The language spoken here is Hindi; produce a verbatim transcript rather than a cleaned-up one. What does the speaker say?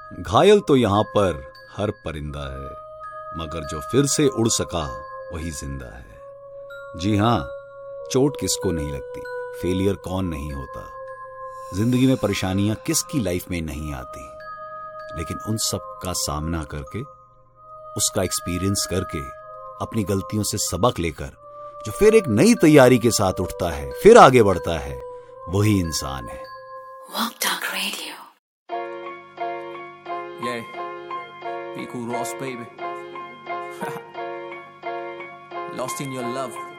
घायल तो यहाँ पर हर परिंदा है, मगर जो फिर से उड़ सका वही जिंदा है। जी हाँ, चोट किसको नहीं लगती, फेलियर कौन नहीं होता, जिंदगी में परेशानियां किसकी लाइफ में नहीं आती, लेकिन उन सब का सामना करके, उसका एक्सपीरियंस करके, अपनी गलतियों से सबक लेकर जो फिर एक नई तैयारी के साथ उठता है, फिर आगे बढ़ता है, वही इंसान है। Walk Talk Radio. Yeah, be cool, Ross, baby. Lost in your love.